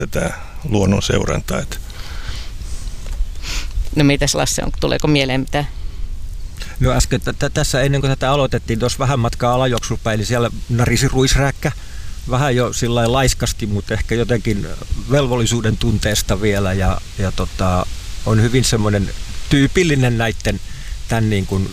tätä luonnon seurantaa. No mitäs Lasse, tuleeko mieleen mitään? No äsken tässä ennen kuin tätä aloitettiin, tuossa vähän matkaa alajuoksupäin, niin siellä narisi ruisräkkä. Vähän jo sillä laiskasti, mutta ehkä jotenkin velvollisuuden tunteesta vielä ja on hyvin semmoinen tyypillinen tämän niin kuin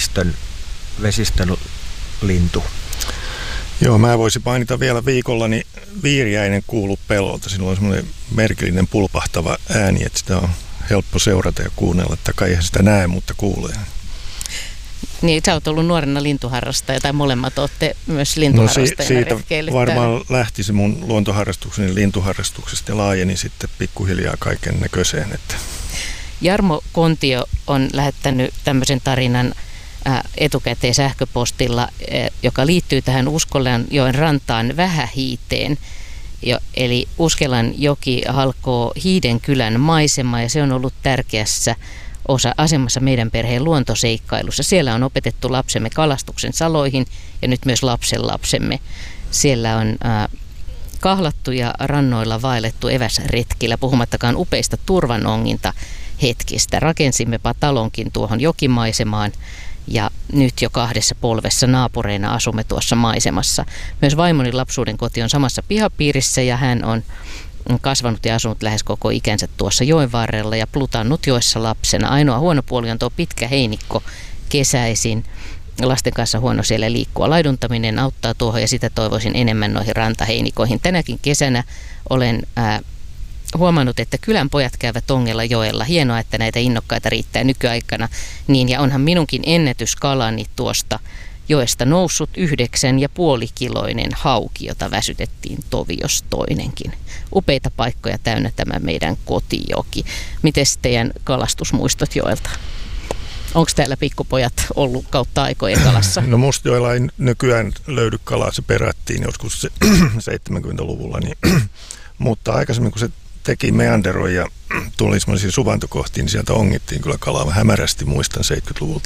vesistön lintu. Joo, mä voisin mainita vielä viikolla, niin viiriäinen kuuluu pellolta. Sillä on semmoinen merkillinen pulpahtava ääni, että sitä on helppo seurata ja kuunnella. Tai eihän sitä näe, mutta kuulee. Niin, sä oot ollut nuorena lintuharrastaja, tai molemmat olette myös lintuharrastajana retkeille. Siitä varmaan lähti se mun luontoharrastukseni lintuharrastuksesta ja laajeni sitten pikkuhiljaa kaiken näköiseen. Jarmo Kontio on lähettänyt tämmöisen tarinan etukäteen sähköpostilla, joka liittyy tähän Uskelanjoen rantaan Vähähiiteen. Eli Uskelanjoki halkoo Hiiden kylän maisemaa ja se on ollut tärkeässä asemassa meidän perheen luontoseikkailussa. Siellä on opetettu lapsemme kalastuksen saloihin ja nyt myös lapsenlapsemme. Siellä on kahlattu ja rannoilla vaellettu eväsretkillä, puhumattakaan upeista turvanonginta hetkistä. Rakensimmepa talonkin tuohon jokimaisemaan ja nyt jo 2 polvessa naapureina asumme tuossa maisemassa. Myös vaimoni lapsuuden koti on samassa pihapiirissä ja hän on kasvanut ja asunut lähes koko ikänsä tuossa joen varrella ja plutannut joessa lapsena. Ainoa huono puoli on tuo pitkä heinikko kesäisin. Lasten kanssa huono siellä liikkua. Laiduntaminen auttaa tuohon ja sitä toivoisin enemmän noihin rantaheinikoihin. Tänäkin kesänä olen huomannut, että kylän pojat käyvät ongella joella. Hienoa, että näitä innokkaita riittää nykyaikana. Niin, ja onhan minunkin ennätyskalani tuosta joesta noussut 9,5-kiloinen hauki, jota väsytettiin tovios toinenkin. Upeita paikkoja täynnä tämä meidän kotijoki. Mites teidän kalastusmuistot joelta? Onko täällä pikkupojat ollut kautta aikojen kalassa? No Mustajoella ei nykyään löydy kalaa, se perättiin joskus 70-luvulla. Mutta aikaisemmin kun se teki meanderoi ja tuli semmoisia suvantokohtiin, niin sieltä ongittiin kyllä kalaa hämärästi, muistan 70-luvulta.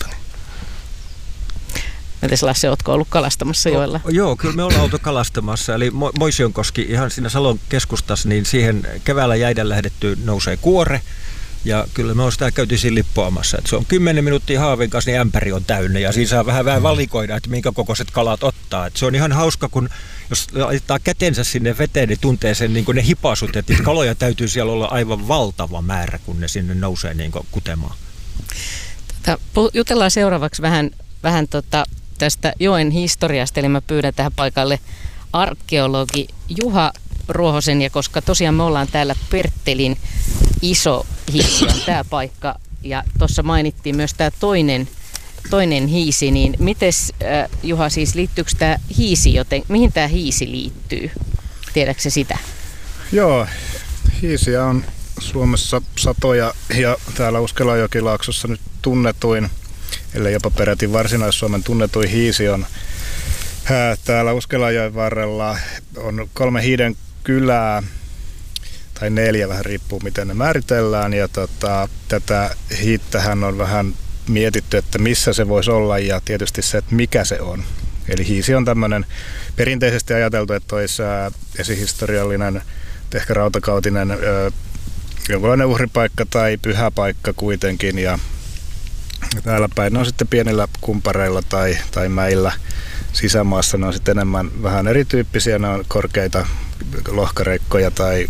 Mites Lasse, ootko ollut kalastamassa joella? Joo, kyllä me ollaan oltu kalastamassa. Eli Moisionkoski ihan siinä Salon keskustassa, niin siihen keväällä jäiden lähdettyä nousee kuore. Ja kyllä me on sitä käyty siinä lippoamassa. Että se on 10 minuuttia haavin kanssa, niin ämpäri on täynnä. Ja siinä saa vähän valikoida, että minkä kokoiset kalat ottaa. Että se on ihan hauska, kun jos laittaa kätensä sinne veteen, niin tuntee sen niin kuin ne hipasut. Että kaloja täytyy siellä olla aivan valtava määrä, kun ne sinne nousee niin kuin kutemaan. Jutellaan seuraavaksi vähän tästä joen historiasta. Eli mä pyydän tähän paikalle arkeologi Juha Ruohosen, ja koska tosiaan me ollaan täällä Perttelin iso hiisi on tämä paikka, ja tuossa mainittiin myös tämä toinen hiisi, niin mites Juha, siis liittyykö tämä hiisi mihin tämä hiisi liittyy? Tiedätkö sitä? Joo, hiisiä on Suomessa satoja ja täällä Uskelanjokilaaksossa nyt tunnetuin, ellei jopa peräti Varsinais-Suomen tunnetuin hiisi on täällä Uskelanjoen varrella. On 3 hiiden kylää, tai 4, vähän riippuu miten ne määritellään, ja tätä hiittähän on vähän mietitty, että missä se voisi olla, ja tietysti se, että mikä se on. Eli hiisi on tämmöinen perinteisesti ajateltu, että olisi esihistoriallinen, ehkä rautakautinen jonkinlainen uhripaikka tai pyhäpaikka kuitenkin, ja täällä päin ne on sitten pienillä kumpareilla tai mäillä sisämaassa, ne on sitten enemmän vähän erityyppisiä, ne on korkeita lohkareikkoja tai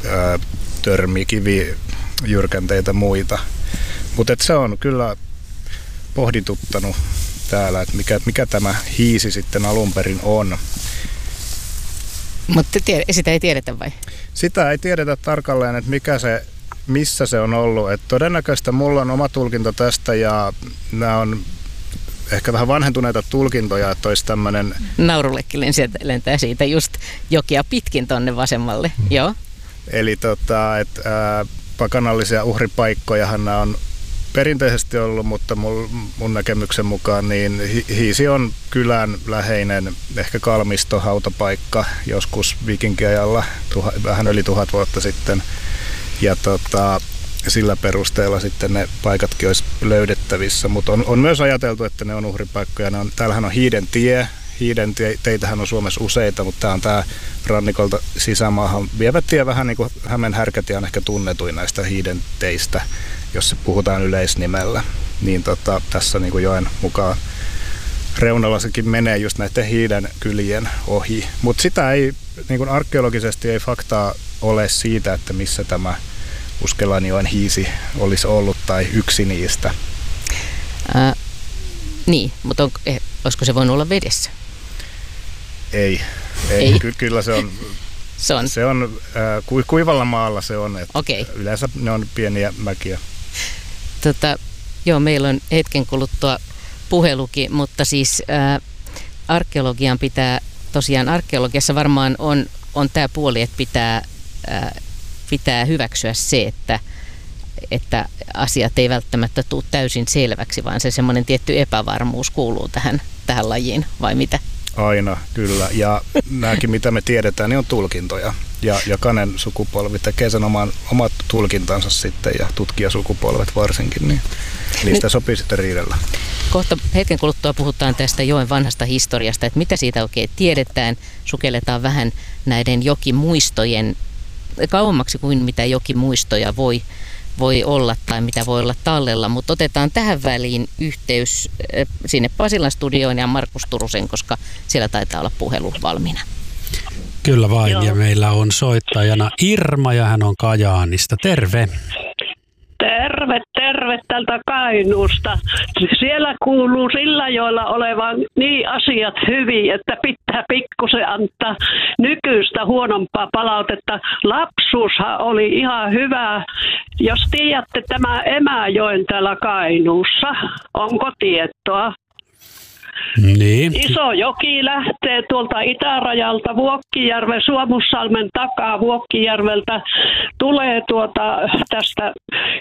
törmikivijyrkänteitä muita. Mutta se on kyllä pohdituttanut täällä, että mikä tämä hiisi sitten alun perin on. Mutta sitä ei tiedetä vai? Sitä ei tiedetä tarkalleen, että missä se on ollut. Et todennäköistä mulla on oma tulkinta tästä, ja nämä on ehkä vähän vanhentuneita tulkintoja, että olisi tämmöinen... Naurullekin lentää siitä just jokia pitkin tonne vasemmalle, joo. Eli pakanallisia uhripaikkojahan nämä on perinteisesti ollut, mutta mun näkemyksen mukaan niin hiisi on kylän läheinen, ehkä kalmisto, hautapaikka joskus viikinkiajalla, vähän yli 1000 vuotta sitten. Ja sillä perusteella sitten ne paikatkin olisi löydettävissä, mutta on myös ajateltu, että ne on uhripaikkoja. Täällähän on Hiiden tie. hiiden teitähän on Suomessa useita, mutta tämä on tämä rannikolta sisämaahan vievä tie, vähän niin kuin Hämeen härkätie on ehkä tunnetuin näistä hiiden teistä, jos se puhutaan yleisnimellä. Niin tässä niin kuin joen mukaan reunalla sekin menee just näiden hiiden kylien ohi. Mutta sitä ei, niin kuin arkeologisesti ei faktaa ole siitä, että missä tämä Uskelanjoen hiisi olisi ollut tai yksi niistä. Mutta olisiko se voinut olla vedessä? Ei. Kyllä se on kuivalla maalla se on. Okay. Yleensä ne on pieniä mäkiä. Meillä on hetken kuluttua puhelukin, mutta siis arkeologian arkeologiassa varmaan on tämä puoli, että pitää hyväksyä se, että asiat ei välttämättä tule täysin selväksi, vaan se semmoinen tietty epävarmuus kuuluu tähän lajiin, vai mitä? Aina, kyllä. Ja nämäkin, mitä me tiedetään, niin on tulkintoja. Ja jokainen sukupolvi tekee sen omat tulkintansa sitten, ja tutkijasukupolvet varsinkin, niin niistä sopii sitten riidellä. Kohta hetken kuluttua puhutaan tästä joen vanhasta historiasta, että mitä siitä oikein tiedetään. Sukelletaan vähän näiden jokimuistojen kauemmaksi kuin mitä jokimuistoja voi olla tai mitä voi olla tallella, mutta otetaan tähän väliin yhteys sinne Pasilan studioon ja Markus Turusen, koska siellä taitaa olla puhelu valmiina. Kyllä vain, Joo. Ja meillä on soittajana Irma ja hän on Kajaanista. Terve! Terve tältä Kainuusta. Siellä kuuluu Sillajoella olevan niin asiat hyvin, että pitää pikkusen antaa nykyistä huonompaa palautetta. Lapsuushan oli ihan hyvä. Jos tiedätte tämä Emäjoen täällä Kainuussa, onko tietoa? Niin. Iso joki lähtee tuolta itärajalta Vuokkijärven, Suomussalmen takaa Vuokkijärveltä, tulee tästä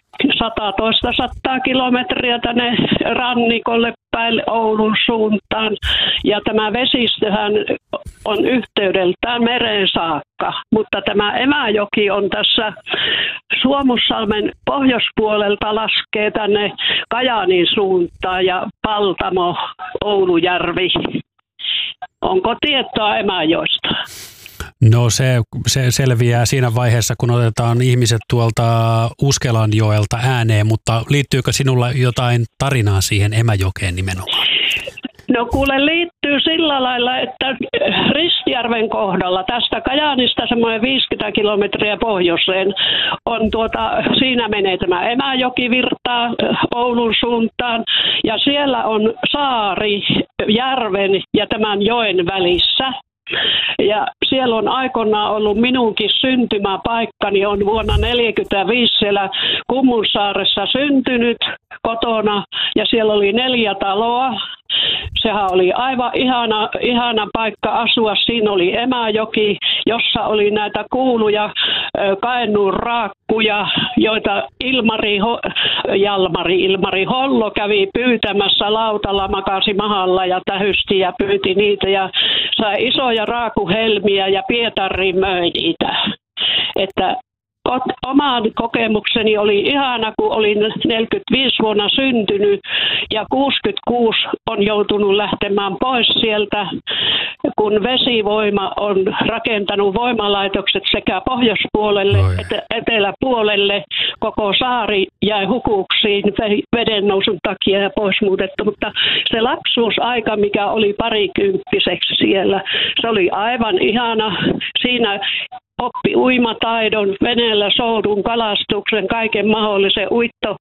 100 kilometriä tänne rannikolle päin Oulun suuntaan. Ja tämä vesistöhän on yhteydeltään mereen saakka, mutta tämä Emäjoki on tässä Suomussalmen pohjoispuolelta laskee tänne Kajaanin suuntaan ja Paltamo, Oulujärvi. Onko tietoa Emäjoesta? No se selviää siinä vaiheessa, kun otetaan ihmiset tuolta Uskelanjoelta ääneen, mutta liittyykö sinulla jotain tarinaa siihen Emäjokeen nimenomaan? No kuule, liittyy sillä lailla, että Ristijärven kohdalla tästä Kajaanista semmoinen 50 kilometriä pohjoiseen on siinä menee tämä Emäjoki virtaa Oulun suuntaan ja siellä on saari järven ja tämän joen välissä. Ja siellä on aikoinaan ollut minunkin syntymäpaikkani, on vuonna 1945 siellä Kummunsaaressa syntynyt kotona ja siellä oli 4 taloa. Sehän oli aivan ihana paikka asua. Siinä oli Emäjoki, jossa oli näitä kuuluja Kainuun raakkuja, joita Ilmari Hollo kävi pyytämässä lautalla, makasi mahalla ja tähysti ja pyyti niitä ja sai isoja raakuhelmiä ja Pietariin möi niitä. Että oman kokemukseni oli ihana, kun olin 45 vuonna syntynyt ja 66 on joutunut lähtemään pois sieltä, kun vesivoima on rakentanut voimalaitokset sekä pohjoispuolelle että eteläpuolelle. Koko saari jäi hukuksiin veden nousun takia ja pois muutettu, mutta se lapsuusaika, mikä oli parikymppiseksi siellä, se oli aivan ihana. Siinä oppi uimataidon, veneellä soudun, kalastuksen, kaiken mahdollisen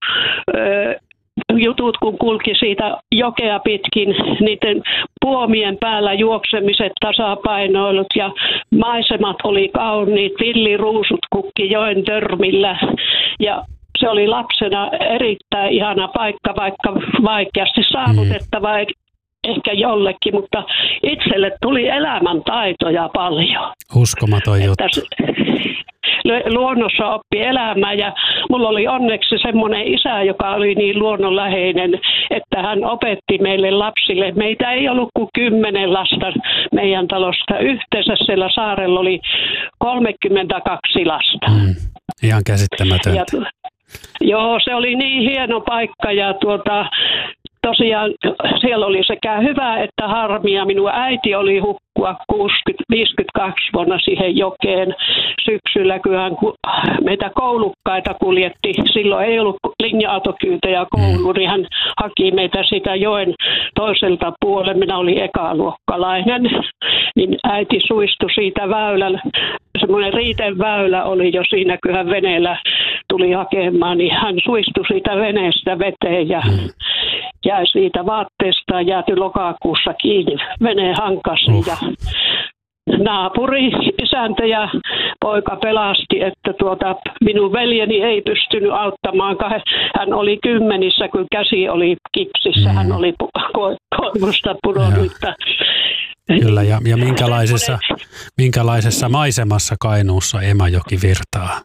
jutut, kun kulki siitä jokea pitkin, niiden puomien päällä juoksemiset, tasapainoilut ja maisemat oli kauniit, villiruusut kukki joen törmillä ja se oli lapsena erittäin ihana paikka, vaikka vaikeasti saavutettava ehkä jollekin, mutta itselle tuli elämäntaitoja paljon. Uskomaton juttu. Luonnossa oppi elämään ja mulla oli onneksi semmoinen isä, joka oli niin luonnonläheinen, että hän opetti meille lapsille. Meitä ei ollut kuin 10 lasta meidän talosta. Yhteensä siellä saarella oli 32 lasta. Ihan käsittämätöntä. Joo, se oli niin hieno paikka ja tosiaan siellä oli sekä hyvä että harmia. Minun äiti oli hukkua 52 vuonna siihen jokeen syksyllä, kun meitä koulukkaita kuljetti. Silloin ei ollut linja-autokyytejä kouluun, niin hän haki meitä sitä joen toiselta puolelle. Minä olin ekaluokkalainen, niin äiti suistui siitä väylällä. Semmoinen Riiten väylä oli jo siinä, kun hän veneellä tuli hakemaan, niin hän suistui siitä veneestä veteen ja jäi siitä vaatteestaan jääty lokakuussa kiinni veneen hankasiin. Ja naapuri, isäntä ja poika pelasti, että minun veljeni ei pystynyt auttamaan. Hän oli 10, kun käsi oli kipsissä, hän oli koivusta pudonnut. Kyllä, ja minkälaisessa maisemassa Kainuussa Emäjoki virtaa?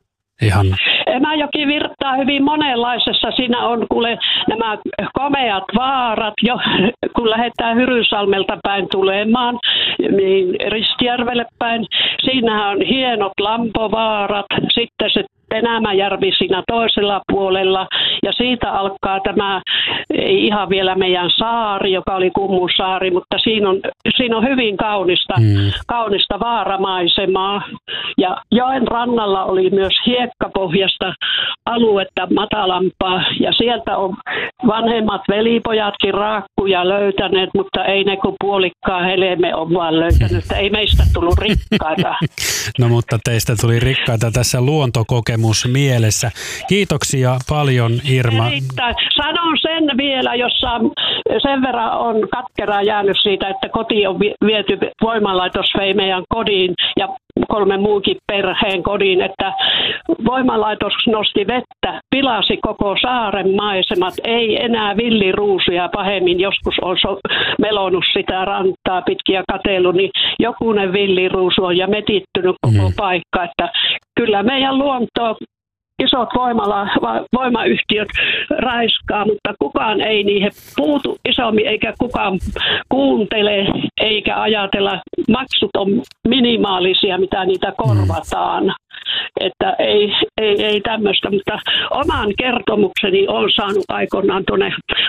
Emäjoki virtaa hyvin monenlaisessa. Siinä on kuule nämä komeat vaarat, kun lähdetään Hyrynsalmelta päin tulemaan, niin Ristijärvelle päin. Siinähän on hienot lampovaarat, sitten se Tenämäjärvi siinä toisella puolella ja siitä alkaa tämä, ei ihan vielä meidän saari, joka oli Kummusaari, mutta siinä on hyvin kaunista vaaramaisemaa ja joen rannalla oli myös hiekkapohjasta aluetta matalampaa ja sieltä on vanhemmat velipojatkin raakkuja löytäneet, mutta ei ne kuin puolikkaan helme on vaan löytänyt, ei meistä tullut rikkaita. No mutta teistä tuli rikkaita tässä luontokokemus mielessä. Kiitoksia paljon, Irma. Erittäin. Sanon sen vielä, jossa sen verran on katkeraa jäänyt siitä, että koti on viety, voimalaitos vei meidän kodin ja 3 muukin perheen kodin, että voimalaitos nosti vettä, pilasi koko saaren maisemat, ei enää villiruusuja pahemmin, joskus on melonut sitä rantaa pitkin ja katsellut, niin jokunen villiruusu on ja metittynyt koko paikka, että kyllä meidän luonto, isot voimayhtiöt raiskaa, mutta kukaan ei niihin puutu isommin, eikä kukaan kuuntele, eikä ajatella. Maksut on minimaalisia, mitä niitä korvataan. Että ei tämmöistä, mutta oman kertomukseni on saanut aikoinaan tuonne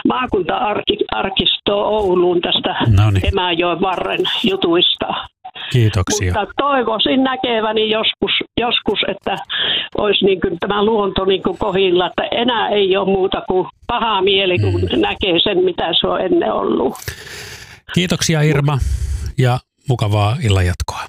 maakunta-arkistoon Ouluun tästä Emäjoen varren jutuista. Kiitoksia. Mutta toivoisin näkeväni joskus, että olisi niin kuin tämä luonto niin kuin kohilla, että enää ei ole muuta kuin paha mieli, kun näkee sen, mitä se on ennen ollut. Kiitoksia, Irma, ja mukavaa illanjatkoa.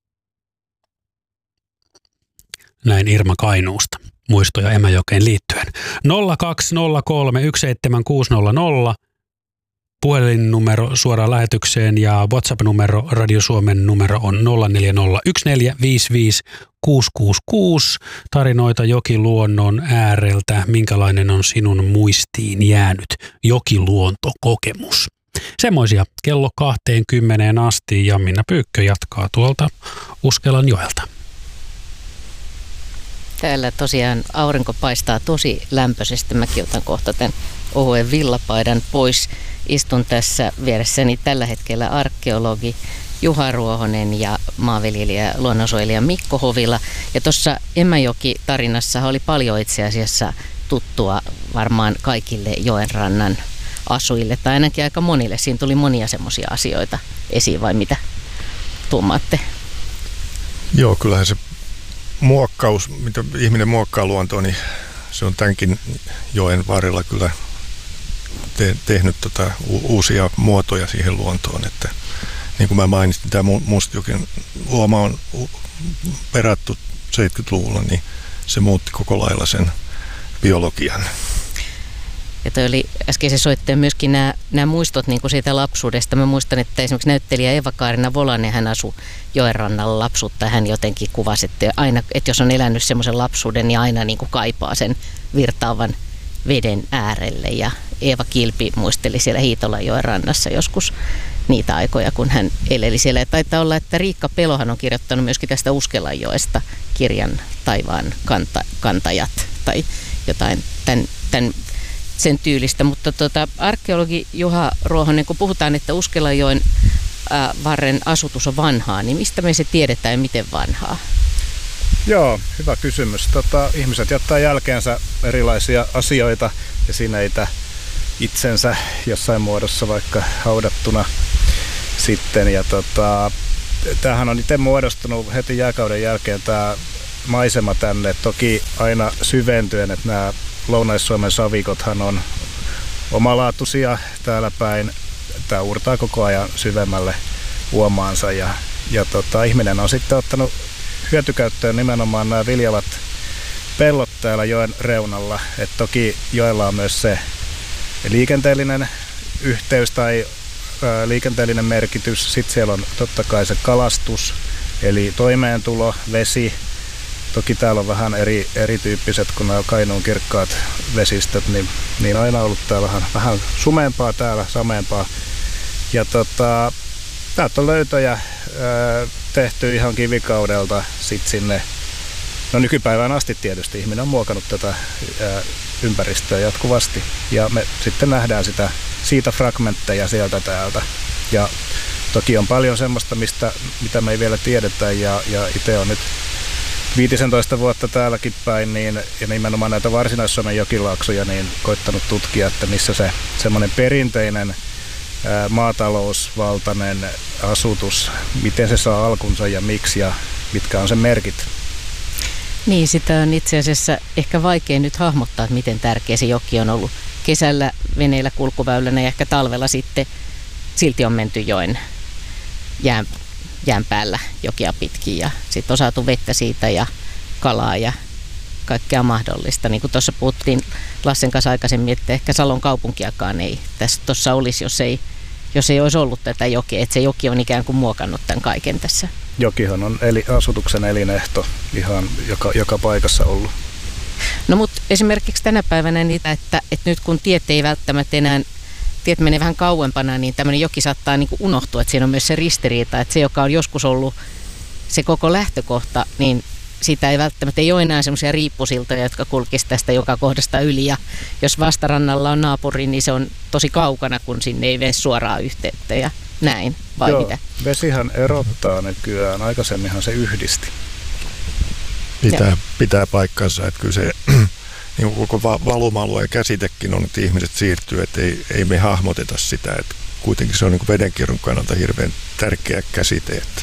Näin Irma Kainuusta. Muistoja Emäjokeen liittyen. 0203 17600. Puhelinnumero suoraan lähetykseen ja WhatsApp-numero, Radio Suomen numero on 0401455666. Tarinoita jokiluonnon ääreltä. Minkälainen on sinun muistiin jäänyt jokiluontokokemus? Semmoisia kello 20 asti ja Minna Pyykkö jatkaa tuolta Uskelanjoelta. Täällä tosiaan aurinko paistaa tosi lämpöisesti. Mäkin otan kohta tämän ohuen villapaidan pois. Istun tässä vieressäni tällä hetkellä arkeologi Juha Ruohonen ja maanviljelijä luonnonsuojelija Mikko Hovila. Ja tuossa Emäjoki-tarinassa oli paljon itse asiassa tuttua varmaan kaikille joenrannan asujille, tai ainakin aika monille. Siinä tuli monia semmoisia asioita esiin, vai mitä tuumaatte? Joo, kyllähän se muokkaus, mitä ihminen muokkaa luontoon, niin se on tämänkin joen varrella kyllä tehnyt uusia muotoja siihen luontoon. Että, niin kuin mä mainitsin, tämä Mustajoen uoma on perattu 70-luvulla, niin se muutti koko lailla sen biologian. Ja toi oli äskeisen soittajan myöskin nämä muistot niin kuin siitä lapsuudesta. Mä muistan, että esimerkiksi näyttelijä Eeva-Kaarina Volanen, hän asui joenrannalla lapsuutta. Hän jotenkin kuvasi, että aina, että jos on elänyt semmoisen lapsuuden, niin aina niin kuin kaipaa sen virtaavan veden äärelle. Ja Eeva Kilpi muisteli siellä Hiitolanjoen rannassa joskus niitä aikoja, kun hän eleli siellä. Ja taitaa olla, että Riikka Pelohan on kirjoittanut myöskin tästä Uskelanjoesta kirjan Taivaan kantajat tai jotain tämän sen tyylistä, mutta arkeologi Juha Ruohonen, kun puhutaan, että Uskelanjoen varren asutus on vanhaa, niin mistä me se tiedetään ja miten vanhaa? Joo, hyvä kysymys. Ihmiset jättää jälkeensä erilaisia asioita, esineitä, itsensä jossain muodossa vaikka haudattuna sitten. Ja tämähän on itse muodostunut heti jääkauden jälkeen tämä maisema tänne, toki aina syventyen, että nämä Lounais-Suomen savikothan on omalaatuisia täällä päin. Tämä uurtaa koko ajan syvemmälle uomaansa ja ihminen on sitten ottanut hyötykäyttöön nimenomaan nämä viljavat pellot täällä joen reunalla. Et toki joella on myös se liikenteellinen yhteys tai liikenteellinen merkitys. Sitten siellä on totta kai se kalastus, eli toimeentulo, vesi. Toki täällä on vähän erityyppiset kuin nämä Kainuun kirkkaat vesistöt, niin aina ollut täällä vähän sumeampaa täällä, sameampaa. Ja täältä on löytöjä tehty ihan kivikaudelta sit sinne. No nykypäivään asti tietysti ihminen on muokannut tätä ympäristöä jatkuvasti. Ja me sitten nähdään siitä fragmentteja sieltä täältä. Ja toki on paljon semmoista, mitä me ei vielä tiedetä ja itse on nyt 15 vuotta täälläkin päin, ja nimenomaan näitä Varsinais-Suomen jokilaaksoja, niin koittanut tutkia, että missä se semmoinen perinteinen maatalousvaltainen asutus, miten se saa alkunsa ja miksi ja mitkä on sen merkit. Niin, sitä on itse asiassa ehkä vaikea nyt hahmottaa, että miten tärkeä se joki on ollut kesällä veneillä kulkuväylänä ja ehkä talvella sitten silti on menty joen jään päällä jokia pitkin ja sitten on saatu vettä siitä ja kalaa ja kaikkea mahdollista. Niin kuin tuossa puhuttiin Lassen kanssa aikaisemmin, että ehkä Salon kaupunkiakaan ei tuossa olisi, jos ei olisi ollut tätä jokea. Että se joki on ikään kuin muokannut tämän kaiken tässä. Jokihan on asutuksen elinehto ihan joka paikassa ollut. No mutta esimerkiksi tänä päivänä niitä, että nyt kun tiet ei välttämättä enää, tiet menee vähän kauempana, niin tämmöinen joki saattaa niin kuin unohtua, että siinä on myös se ristiriita, että se, joka on joskus ollut se koko lähtökohta, niin siitä ei välttämättä ole enää semmoisia riippusiltoja, jotka kulkisivat tästä joka kohdasta yli. Ja jos vastarannalla on naapuri, niin se on tosi kaukana, kun sinne ei mene suoraa yhteyttä ja näin, vai Joo, mitä? Vesihän erottaa nykyään, aikaisemminhan se yhdisti. Pitää paikkansa, että kyllä se niin koko valuma-alueen käsitekin on, että ihmiset siirtyy, että ei me hahmoteta sitä, että kuitenkin se on niin kuin vedenkierron kannalta hirveän tärkeä käsite. Että.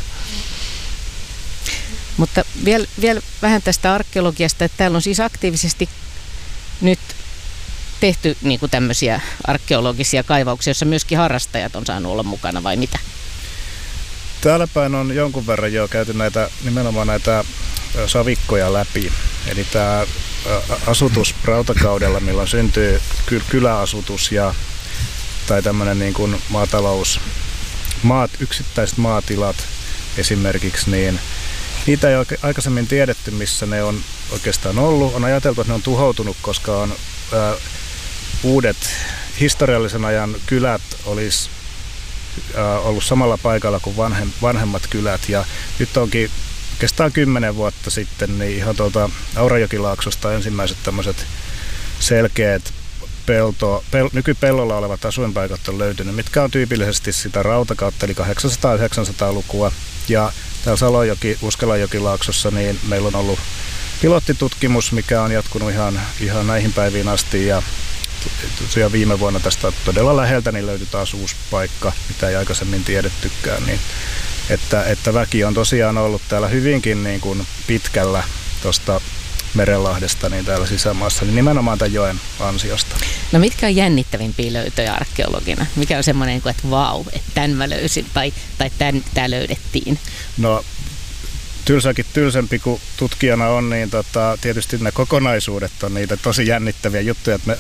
Mutta vielä vähän tästä arkeologiasta, että täällä on siis aktiivisesti nyt tehty niin kuin tämmöisiä arkeologisia kaivauksia, joissa myöskin harrastajat on saanut olla mukana, vai mitä? Täällä päin on jonkun verran jo käyty nimenomaan näitä savikkoja läpi. Eli tämä asutus rautakaudella, milloin syntyy kyläasutus tai tämmöinen niin kuin yksittäiset maatilat esimerkiksi, niin niitä ei aikaisemmin tiedetty, missä ne on oikeastaan ollut. On ajateltu, että ne on tuhoutunut, koska on uudet historiallisen ajan kylät olisi ollut samalla paikalla kuin vanhemmat kylät. Ja nyt onkin oikeastaan 10 vuotta sitten niin ihan tuolta Aurajokilaaksosta ensimmäiset tämmöiset selkeät nykypellolla olevat asuinpaikat on löytynyt, mitkä on tyypillisesti sitä rautakautta, eli 800-900-lukua. Ja täällä Salonjoki-Uskelajokilaaksossa niin meillä on ollut pilottitutkimus, mikä on jatkunut ihan näihin päiviin asti. Ja tosiaan viime vuonna tästä todella läheltä niin löytyi taas uusi paikka, mitä ei aikaisemmin tiedettykään. Niin että väki on tosiaan ollut täällä hyvinkin niin kuin pitkällä tuosta Merenlahdesta niin täällä sisämaassa, niin nimenomaan tämän joen ansiosta. No mitkä on jännittävimpiä löytöjä arkeologina? Mikä on semmoinen, että vau, että tämän mä löysin tai tämä löydettiin? No tylsempi kuin tutkijana on, niin tietysti ne kokonaisuudet on niitä tosi jännittäviä juttuja, että me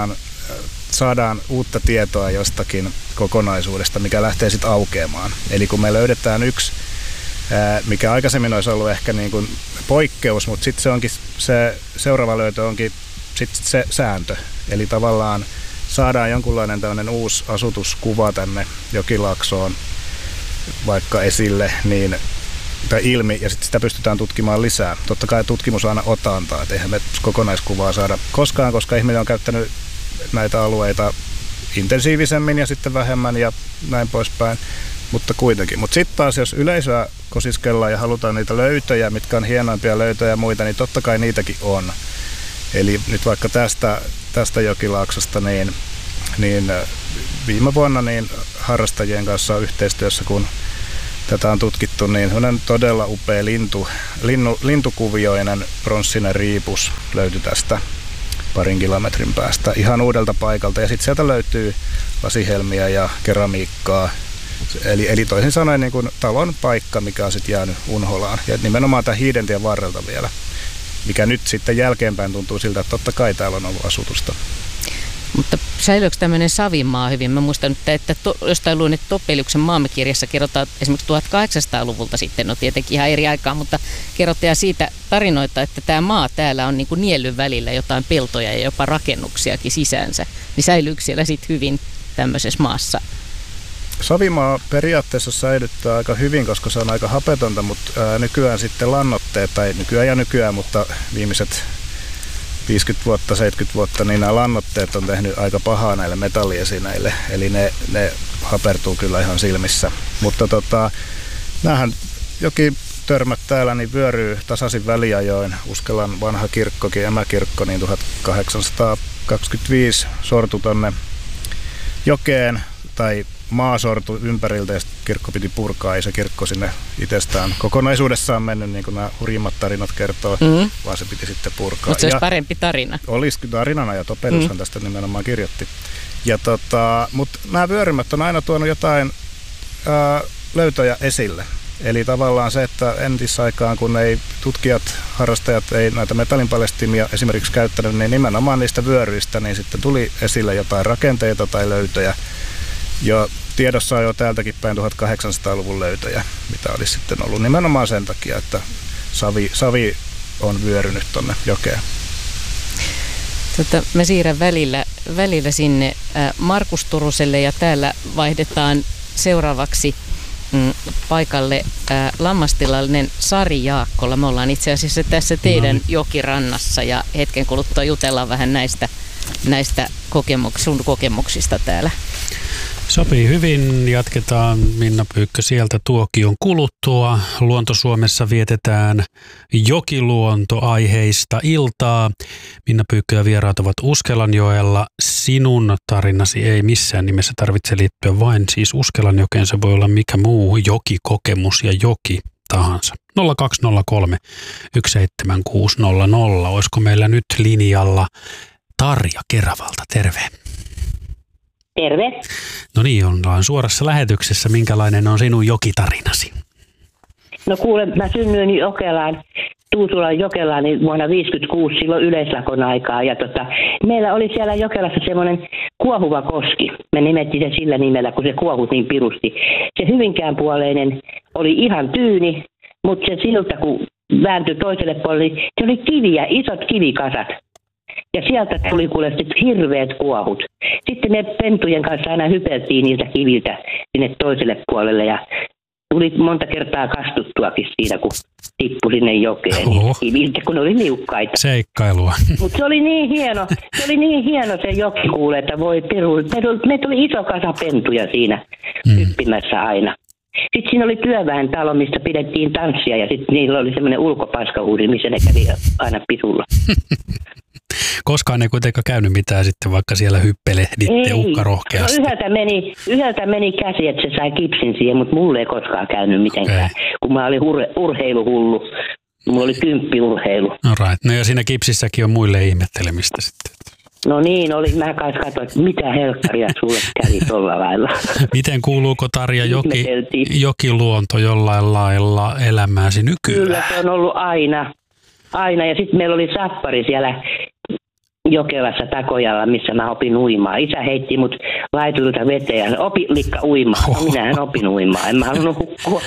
saadaan uutta tietoa jostakin kokonaisuudesta, mikä lähtee sitten aukeamaan. Eli kun me löydetään yksi, mikä aikaisemmin olisi ollut ehkä niin kuin poikkeus, mutta sitten se seuraava löytö onkin sitten se sääntö. Eli tavallaan saadaan jonkunlainen tämmöinen uusi asutuskuva tänne Jokilaaksoon vaikka esille tai ilmi, ja sitten sitä pystytään tutkimaan lisää. Totta kai tutkimus aina otantaa, että eihän me kokonaiskuvaa saada koskaan, koska ihminen on käyttänyt näitä alueita intensiivisemmin ja sitten vähemmän ja näin poispäin, mutta kuitenkin. Mutta sitten taas, jos yleisöä kosiskellaan ja halutaan niitä löytöjä, mitkä on hienoimpia löytöjä ja muita, niin totta kai niitäkin on. Eli nyt vaikka tästä Jokilaaksosta, niin niin viime vuonna niin harrastajien kanssa yhteistyössä, kun tätä on tutkittu, niin on todella upea lintukuvioinen pronssinen riipus löytyi tästä 2 kilometrin päästä ihan uudelta paikalta. Ja sitten sieltä löytyy lasihelmiä ja keramiikkaa. Eli toisin sanoen niin kuin talon paikka, mikä on sitten jäänyt unholaan. Ja nimenomaan tämän Hiidentien varrelta vielä, mikä nyt sitten jälkeenpäin tuntuu siltä, että totta kai täällä on ollut asutusta. Mutta säilyykö tämmöinen Savimaa hyvin? Mä muistan, että jostain luin, että Topeliuksen Maamme-kirjassa kerrotaan esimerkiksi 1800-luvulta sitten, no tietenkin ihan eri aikaa, mutta kerrotaan siitä tarinoita, että tämä maa täällä on niin kuin niellyn välillä jotain peltoja ja jopa rakennuksiakin sisäänsä. Niin säilyykö siellä sitten hyvin tämmöisessä maassa? Savimaa periaatteessa säilyttää aika hyvin, koska se on aika hapetonta, mutta nykyään sitten lannoitteet, tai nykyään, mutta viimeiset 50 vuotta, 70 vuotta, niin nämä lannoitteet on tehnyt aika pahaa näille metalliesineille, eli ne hapertuu kyllä ihan silmissä. Mutta näähän jokin törmät täällä niin vyöryy tasaisin väliajoin. Uskelan vanha kirkkokin, emäkirkko, niin 1825 sortui tonne jokeen, tai maa sortui ympäriltä ja kirkko piti purkaa. Ei se kirkko sinne itsestään kokonaisuudessaan mennyt, niin kuin nämä hurjimmat tarinat kertoo, vaan se piti sitten purkaa. Mutta se olisi parempi tarina. Olisi tarinana, ja Topeliushan tästä nimenomaan kirjoitti. Mutta nämä vyörymät on aina tuonut jotain löytöjä esille. Eli tavallaan se, että entisaikaan, kun ei tutkijat, harrastajat ei näitä metallinpaljastimia esimerkiksi käyttänyt, niin nimenomaan niistä vyöryistä niin sitten tuli esille jotain rakenteita tai löytöjä. Jo tiedossa on jo täältäkin päin 1800-luvun löytöjä, mitä olisi sitten ollut nimenomaan sen takia, että savi on vyörynyt tuonne jokeen. Mä siirrän välillä sinne Markus Turuselle ja täällä vaihdetaan seuraavaksi paikalle lammastilallinen Sari Jaakkola. Me ollaan itse asiassa tässä teidän jokirannassa ja hetken kuluttua jutellaan vähän näistä sun kokemuksista täällä. Sopii hyvin. Jatketaan Minna Pyykkö sieltä tuokion kuluttua. Luonto-Suomessa vietetään jokiluontoaiheista iltaa. Minna Pyykkö ja vieraat ovat Uskelanjoella. Sinun tarinasi ei missään nimessä tarvitse liittyä vain siis Uskelanjokeen. Se voi olla mikä muu jokikokemus ja joki tahansa. 0203 17600. Olisiko meillä nyt linjalla Tarja Keravalta? Terve. Terve. No niin, ollaan suorassa lähetyksessä. Minkälainen on sinun jokitarinasi? No kuule, mä synnyin Tuusulan Jokelaan niin vuonna 1956 silloin yleislakon aikaa. Ja meillä oli siellä Jokelassa semmoinen kuohuva koski. Me nimettiin se sillä nimellä, kun se kuohut niin pirusti. Se Hyvinkään puoleinen oli ihan tyyni, mutta se siltä kun vääntyi toiselle puolelle, se oli kiviä, isot kivikasat. Ja sieltä tuli kuule hirveät kuohut. Sitten ne pentujen kanssa aina hypeltiin niiltä kiviltä sinne toiselle puolelle ja tuli monta kertaa kastuttuakin siinä, kun tippui sinne jokeen kiviltä, kun ne oli liukkaita. Seikkailua. Mutta se oli niin hieno se joki kuule, että voi meitä oli iso kasa pentuja siinä hyppimässä aina. Sitten siinä oli työväen talo, mistä pidettiin tanssia ja sitten niillä oli semmoinen ulkopaskahuuri, missä ne kävi aina pisulla. Koskaan ei kuitenkaan käynyt mitään sitten, vaikka siellä hyppelehditte ukkarohkeasti. No yhdeltä meni käsi, että se sai kipsin siihen, mutta mulle ei koskaan käynyt mitenkään, kun mä olin urheiluhullu. Mulla oli 10 urheilu. No right. No ja siinä kipsissäkin on muille ihmettelemistä sitten. No niin, mä kanssa katsoin, että mitä helkkaria sulle kävi tuolla lailla. Miten kuuluuko Tarja jokiluonto jollain lailla elämääsi nykyään? Kyllä se on ollut aina. Ja sitten meillä oli sappari siellä Jokelassa Takojalla, missä mä opin uimaan. Isä heitti mut laiturilta veteen ja opi likka uimaan. No, minähän opin uimaan, en mä halunnut hukkua.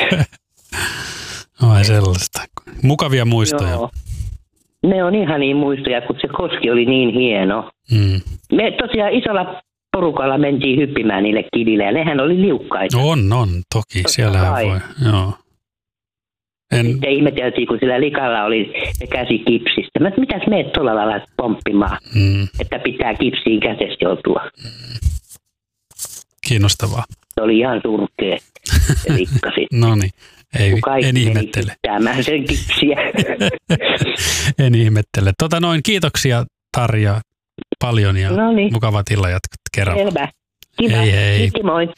Ai sellaista. Mukavia muistoja. Joo. Ne on ihan niin muistoja, kun se koski oli niin hieno. Me tosiaan isolla porukalla mentiin hyppimään niille kiville ja nehän oli liukkaita. On, toki. Siellä voi, joo. Sitten ihmeteltiin, kun sillä likalla oli se käsi kipsistä. Mitäs meet tuolla lailla pomppimaan, että pitää kipsiin käsessä joutua. Kiinnostavaa. Se oli ihan surkea se likka sitten. No niin, en ihmettele. Kaikki sen kipsiä. En ihmettele. Kiitoksia Tarja paljon ja Noniin. mukavat illan jatkat kerran. Selvä. Kiva. Hei. Kiitti, moi.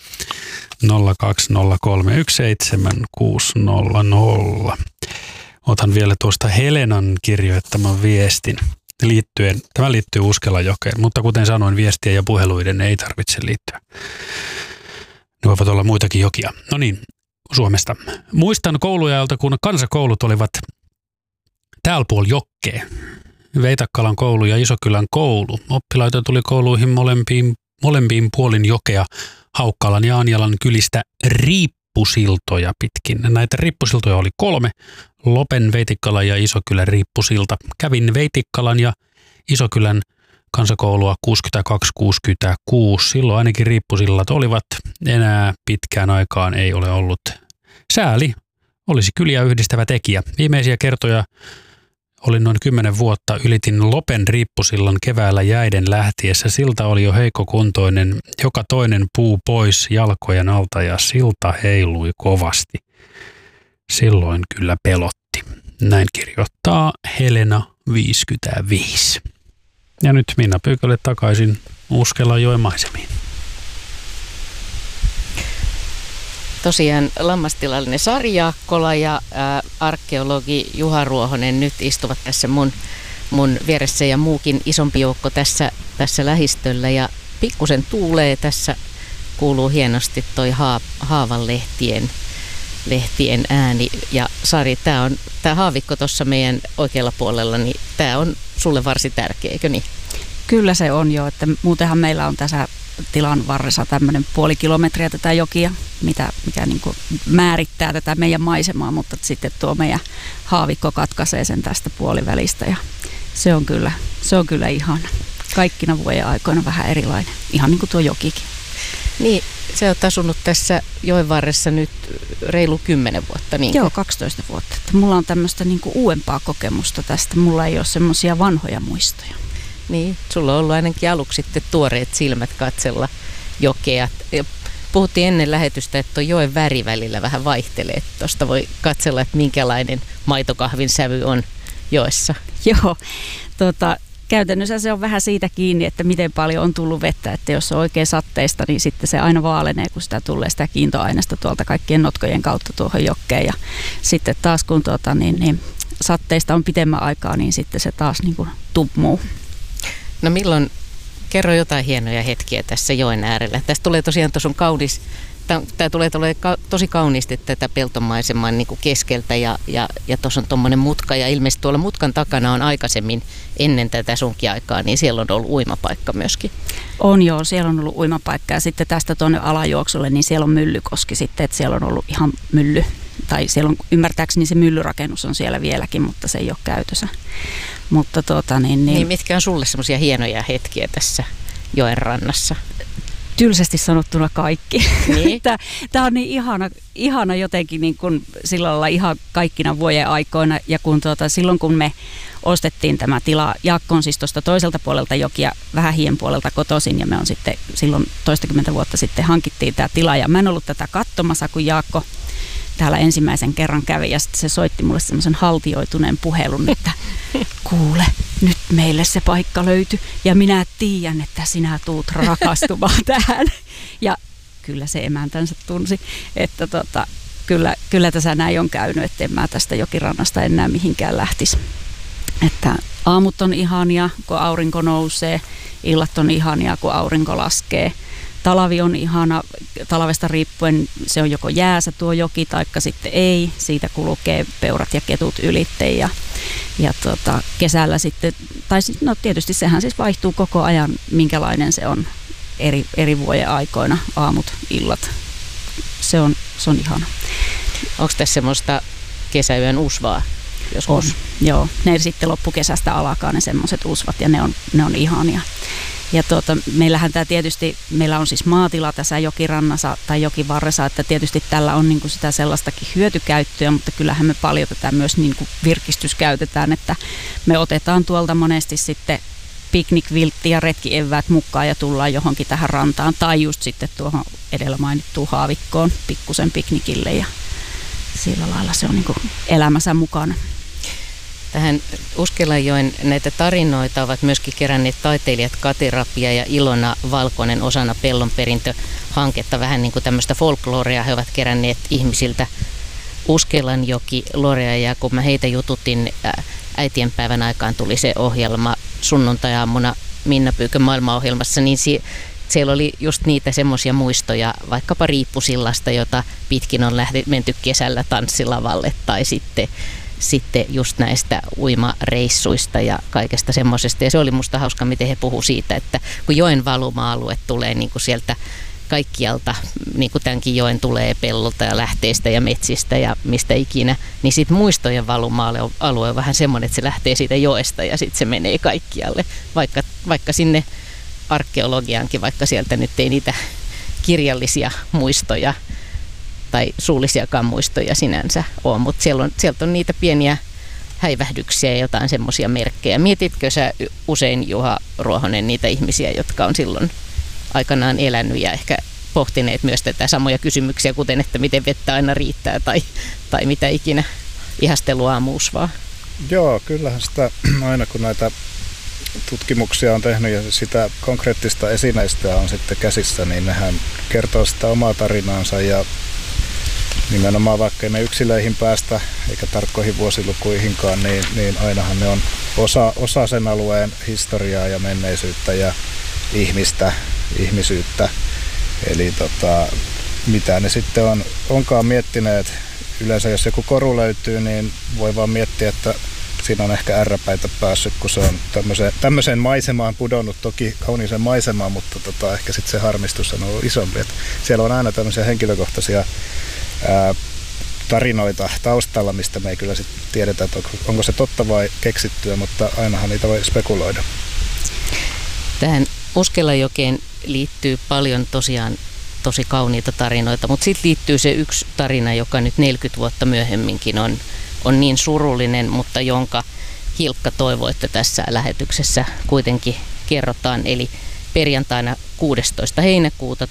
020317600. Otan vielä tuosta Helenan kirjoittaman viestin. Tämä liittyy Uskelanjokeen, mutta kuten sanoin, viestien ja puheluiden ei tarvitse liittyä. Ne voivat olla muitakin jokia. No niin, Suomesta. Muistan kouluajalta, kun kansakoulut olivat täällä puolella jokkeen. Veitakkalan koulu ja Isokylän koulu. Oppilaita tuli kouluihin molempiin puolin jokea Haukkalan ja Anjalan kylistä riippusiltoja pitkin. Näitä riippusiltoja oli 3. Lopen, Veitikkalan ja Isokylän riippusilta. Kävin Veitikkalan ja Isokylän kansakoulua 62-66. Silloin ainakin riippusillat olivat. Enää pitkään aikaan ei ole ollut. Sääli olisi kyliä yhdistävä tekijä. Viimeisiä kertoja olin noin 10 vuotta. Ylitin Lopen riippusillan keväällä jäiden lähtiessä. Silta oli jo heikkokuntoinen. Joka toinen puu pois jalkojen alta ja silta heilui kovasti. Silloin kyllä pelotti. Näin kirjoittaa Helena 55. Ja nyt Minna Pyykölle takaisin Uskelanjoen maisemiin. Tosiaan lammastilallinen Sari Jaakkola ja arkeologi Juha Ruohonen nyt istuvat tässä mun vieressä ja muukin isompi joukko tässä lähistöllä. Ja pikkusen tuulee tässä, kuuluu hienosti toi haavan lehtien ääni. Ja Sari, tämä haavikko tuossa meidän oikealla puolella, niin tämä on sulle varsin tärkeä, eikö niin? Kyllä se on jo, että muutenhan meillä on tässä tilan varressa tämmöinen 0,5 kilometriä tätä jokia, mikä niin kuin määrittää tätä meidän maisemaa, mutta sitten tuo meidän haavikko katkaisee sen tästä puolivälistä ja se on kyllä ihana. Kaikkina vuoden aikoina vähän erilainen, ihan niin kuin tuo jokikin. Niin, sä oot asunut tässä joen varressa nyt reilu 10 vuotta, niin? Joo, 12 vuotta. Että mulla on tämmöistä niin kuin uudempaa kokemusta tästä. Mulla ei ole semmoisia vanhoja muistoja. Niin, sulla on ollut ainakin aluksi sitten tuoreet silmät katsella jokea. Puhuttiin ennen lähetystä, että tuo joen väri välillä vähän vaihtelee. Tuosta voi katsella, että minkälainen maitokahvin sävy on joessa. Joo, käytännössä se on vähän siitä kiinni, että miten paljon on tullut vettä. Että jos on oikein satteista, niin sitten se aina vaalenee, kun sitä tulee sitä kiintoainesta tuolta kaikkien notkojen kautta tuohon jokkeen. Ja sitten taas kun satteista on pitemmän aikaa, niin sitten se taas niin kuin tummuu. No milloin, kerro jotain hienoja hetkiä tässä joen äärellä. Tästä tulee tosiaan kaunis, tämä tulee tosi kauniisti tätä peltomaiseman niin kuin keskeltä ja tuossa on tuommoinen mutka ja ilmeisesti tuolla mutkan takana on aikaisemmin ennen tätä sunkiaikaa, niin siellä on ollut uimapaikka myöskin. On joo, siellä on ollut uimapaikka ja sitten tästä tuonne alajuoksulle, niin siellä on Myllykoski sitten, että siellä on ollut ihan mylly. Tai siellä on, ymmärtääkseni se myllyrakennus on siellä vieläkin, mutta se ei ole käytössä. Mutta niin mitkä on sulle semmoisia hienoja hetkiä tässä joen rannassa? Tylsästi sanottuna kaikki. Niin? Tämä on niin ihana jotenkin niin kuin sillä lailla ihan kaikkina vuoden aikoina. Ja kun silloin kun me ostettiin tämä tila, Jaakko on siis tuosta toiselta puolelta jokia, vähän hien puolelta kotoisin. Ja me on sitten silloin 20 vuotta sitten hankittiin tämä tila. Ja mä en ollut tätä katsomassa, kun Jaakko täällä ensimmäisen kerran kävi ja sitten se soitti mulle semmoisen haltioituneen puhelun, että kuule, nyt meille se paikka löytyi ja minä tiedän, että sinä tuut rakastumaan tähän. Ja kyllä se emäntänsä tunsi, että kyllä tässä näin on käynyt, että en mä tästä jokirannasta enää mihinkään lähtisi. Että aamut on ihania, kun aurinko nousee, illat on ihania, kun aurinko laskee. Talvi on ihana, talvesta riippuen se on joko jäässä tuo joki taikka sitten ei. Siitä kulkee peurat ja ketut ylitte ja kesällä sitten, tai no tietysti sehän siis vaihtuu koko ajan, minkälainen se on eri vuoden aikoina, aamut, illat. Se on ihana. Onko tässä semmoista kesäyön usvaa joskus? On, joo. Ne sitten loppukesästä alkaa ne semmoiset usvat ja ne on ihania. Ja meillähän tämä tietysti, meillä on siis maatila tässä jokirannassa tai jokivarressa, että tietysti tällä on niin kuin sitä sellaistakin hyötykäyttöä, mutta kyllähän me paljon tätä myös niin kuin virkistyskäytetään, että me otetaan tuolta monesti sitten piknikviltti ja retkieväät mukaan ja tullaan johonkin tähän rantaan tai just sitten tuohon edellä mainittuun haavikkoon pikkusen piknikille ja sillä lailla se on niin kuin elämässä mukana. Tähän Uskelanjoen näitä tarinoita ovat myöskin keränneet taiteilijat Kati Rapia ja Ilona Valkonen osana Pellonperintö-hanketta. Vähän niin kuin tämmöistä folklorea he ovat keränneet ihmisiltä Uskelanjoki-lorea, ja kun mä heitä jututin äitienpäivän aikaan tuli se ohjelma sunnuntai-aamuna Minna Pyykön maailmaohjelmassa, niin siellä oli just niitä semmoisia muistoja vaikkapa Riippusillasta, jota pitkin on menty kesällä tanssilavalle, tai sitten just näistä uimareissuista ja kaikesta semmoisesta. Ja se oli musta hauska, miten he puhuu siitä, että kun joen valuma-alue tulee niin kuin sieltä kaikkialta, niin kuin tämänkin joen tulee pellolta ja lähteistä ja metsistä ja mistä ikinä, niin sitten muistojen valuma-alue on vähän semmoinen, että se lähtee siitä joesta ja sitten se menee kaikkialle, vaikka sinne arkeologiaankin, vaikka sieltä nyt ei niitä kirjallisia muistoja tai suullisiakaan muistoja sinänsä ole, mutta sieltä on niitä pieniä häivähdyksiä ja jotain semmoisia merkkejä. Mietitkö sä usein, Juha Ruohonen, niitä ihmisiä, jotka on silloin aikanaan elänyt ja ehkä pohtineet myös tätä samoja kysymyksiä, kuten että miten vettä aina riittää tai mitä ikinä ihasteluaamuusvaa? Joo, kyllähän sitä aina kun näitä tutkimuksia on tehnyt ja sitä konkreettista esineistöä on sitten käsissä, niin nehän kertoo sitä omaa tarinaansa ja nimenomaan vaikka ne yksilöihin päästä eikä tarkkoihin vuosilukuihinkaan, niin ainahan ne on osa sen alueen historiaa ja menneisyyttä ja ihmisyyttä. Eli mitä ne sitten onkaan miettineet. Yleensä jos joku koru löytyy, niin voi vaan miettiä, että siinä on ehkä ärräpäitä päässyt, kun se on tämmöiseen maisemaan pudonnut, toki kauniiseen maisemaan, mutta ehkä sitten se harmistus on ollut isompi. Että siellä on aina tämmöisiä henkilökohtaisia tarinoita taustalla, mistä me ei kyllä sit tiedetä, että onko se totta vai keksittyä, mutta ainahan niitä voi spekuloida. Tähän Uskelanjokeen liittyy paljon tosiaan tosi kauniita tarinoita, mutta sitten liittyy se yksi tarina, joka nyt 40 vuotta myöhemminkin on niin surullinen, mutta jonka Hilkka toivoi, että tässä lähetyksessä kuitenkin kerrotaan. Eli perjantaina 16. heinäkuuta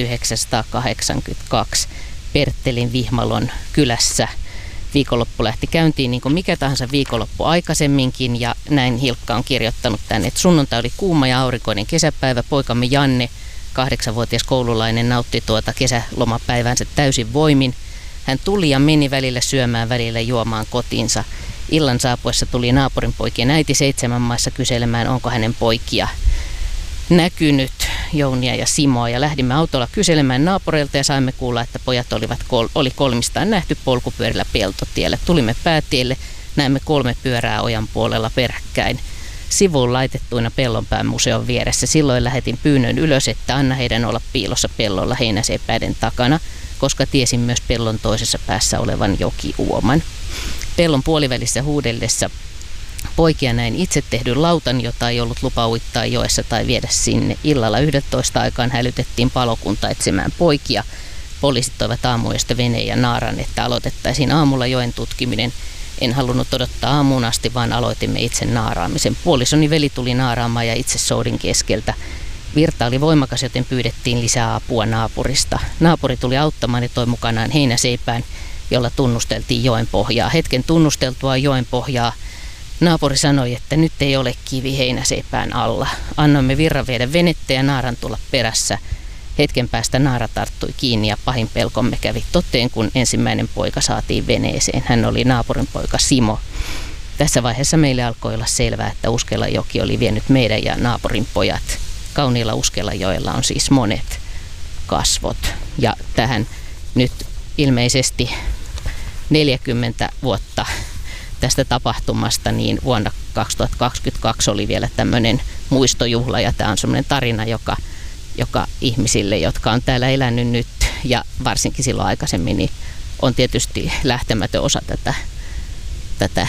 1982 Perttelin Vihmalon kylässä viikonloppu lähti käyntiin niin kuin mikä tahansa viikonloppu aikaisemminkin, ja näin Hilkka on kirjoittanut tänne, että sunnuntai oli kuuma ja aurinkoinen kesäpäivä. Poikamme Janne, 8-vuotias koululainen, nautti tuota kesälomapäivänsä täysin voimin. Hän tuli ja meni välillä syömään, välillä juomaan kotiinsa. Illan saapuessa tuli naapurin poikien äiti 7 maissa kyselemään, onko hänen poikia näkynyt, Jounia ja Simoa, ja lähdimme autolla kyselemään naapureilta ja saimme kuulla, että pojat oli kolmistaan nähty polkupyörillä peltotielle. Tulimme päätielle, näemme 3 pyörää ojan puolella peräkkäin sivuun laitettuina Pellonpään museon vieressä. Silloin lähetin pyynnön ylös, että anna heidän olla piilossa pellolla heinäseipäiden takana, koska tiesin myös pellon toisessa päässä olevan jokiuoman. Pellon puolivälissä huudellessa poikia näin itse tehdyn lautan, jota ei ollut lupa uittaa joessa tai viedä sinne. Illalla 11 aikaan hälytettiin palokunta etsimään poikia. Poliisit toivat aamuyöstä veneen ja naaran, että aloitettaisiin aamulla joen tutkiminen. En halunnut odottaa aamuun asti, vaan aloitimme itse naaraamisen. Puolisoni veli tuli naaraamaan ja itse soudin keskeltä. Virta oli voimakas, joten pyydettiin lisää apua naapurista. Naapuri tuli auttamaan ja toi mukanaan heinäseipään, jolla tunnusteltiin joen pohjaa. Hetken tunnusteltua joen pohjaa naapuri sanoi, että nyt ei ole kivi heinäseipään alla. Annoimme virran viedä venettä ja naaran tulla perässä. Hetken päästä naara tarttui kiinni ja pahin pelkomme kävi toteen, kun ensimmäinen poika saatiin veneeseen. Hän oli naapurin poika Simo. Tässä vaiheessa meille alkoi olla selvää, että Uskelanjoki oli vienyt meidän ja naapurin pojat. Kauniilla Uskelanjoella on siis monet kasvot. Ja tähän nyt ilmeisesti 40 vuotta tästä tapahtumasta, niin vuonna 2022 oli vielä tämmöinen muistojuhla, ja tämä on semmoinen tarina, joka ihmisille, jotka on täällä elänyt nyt ja varsinkin silloin aikaisemmin, niin on tietysti lähtemätön osa tätä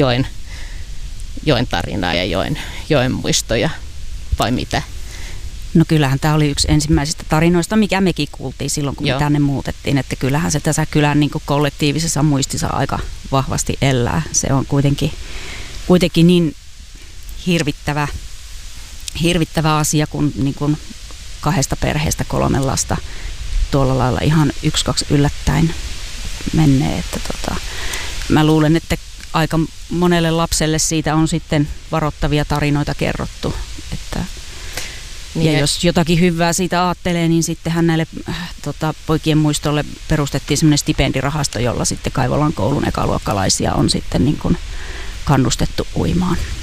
joen tarinaa ja joen muistoja, vai mitä? No kyllähän tämä oli yksi ensimmäisistä tarinoista, mikä mekin kuultiin silloin, kun me tänne muutettiin, että kyllähän se tässä kylän niin kuin kollektiivisessa muistissa aika vahvasti elää. Se on kuitenkin niin hirvittävä asia, kun niin kuin 2 perheestä 3 lasta tuolla lailla ihan 1-2 yllättäen menee. Että mä luulen, että aika monelle lapselle siitä on sitten varoittavia tarinoita kerrottu. Että, ja jos jotakin hyvää siitä ajattelee, niin sittenhän näille poikien muistolle perustettiin semmoinen stipendirahasto, jolla sitten Kaivolan koulun ekaluokkalaisia on sitten niin kuin kannustettu uimaan.